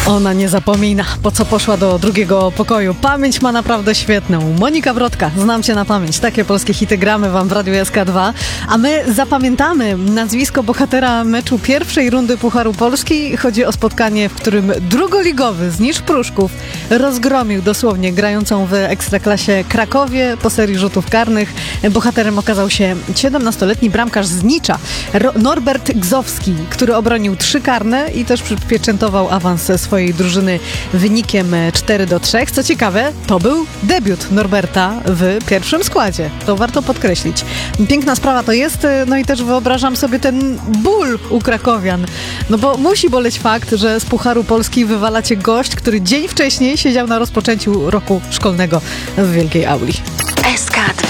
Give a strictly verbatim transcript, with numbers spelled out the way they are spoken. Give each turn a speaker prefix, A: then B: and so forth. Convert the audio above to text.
A: Ona nie zapomina, po co poszła do drugiego pokoju. Pamięć ma naprawdę świetną. Monika Brodka, znam cię na pamięć. Takie polskie hity gramy wam w Radiu S K dwa. A my zapamiętamy nazwisko bohatera meczu pierwszej rundy Pucharu Polski. Chodzi o spotkanie, w którym drugoligowy Znicz Pruszków rozgromił dosłownie grającą w Ekstraklasie Krakowie po serii rzutów karnych. Bohaterem okazał się siedemnastoletni bramkarz Znicza, Ro- Norbert Gzowski, który obronił trzy karne i też przypieczętował awans swojej drużyny wynikiem cztery do trzech. Co ciekawe, to był debiut Norberta w pierwszym składzie. To warto podkreślić. Piękna sprawa to jest, no i też wyobrażam sobie ten ból u krakowian. No bo musi boleć fakt, że z Pucharu Polski wywala cię gość, który dzień wcześniej siedział na rozpoczęciu roku szkolnego w Wielkiej Auli.
B: S K dwa.